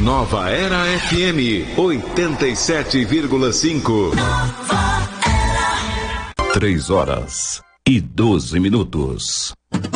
Nova Era FM 87,5. 3 horas e 12 minutos.